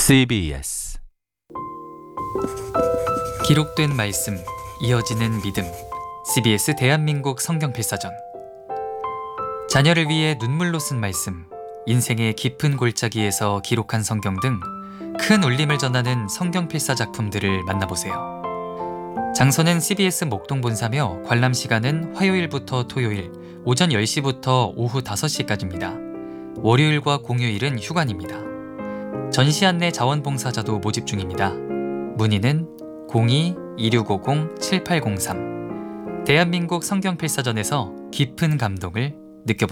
CBS 기록된 말씀, 이어지는 믿음. CBS 대한민국 성경필사전. 자녀를 위해 눈물로 쓴 말씀, 인생의 깊은 골짜기에서 기록한 성경 등 큰 울림을 전하는 성경필사 작품들을 만나보세요. 장소는 CBS 목동본사며 관람 시간은 화요일부터 토요일 오전 10시부터 오후 5시까지입니다. 월요일과 공휴일은 휴관입니다. 전시 안내 자원봉사자도 모집 중입니다. 문의는 02-2650-7803. 대한민국 성경필사전에서 깊은 감동을 느껴보세요.